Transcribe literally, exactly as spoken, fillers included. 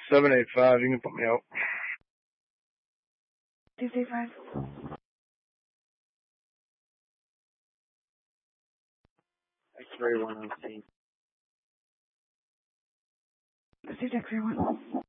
seven eight five, you can put me out. Six eight five. X-ray one on scene. Proceed X-ray one.